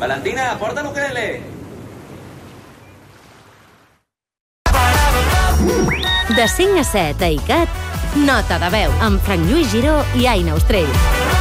Valentina, porta l'ukelele. De 5 a 7 a ICAT, Nota de veu, amb Frank Lluís Giró i Aina Ostrell.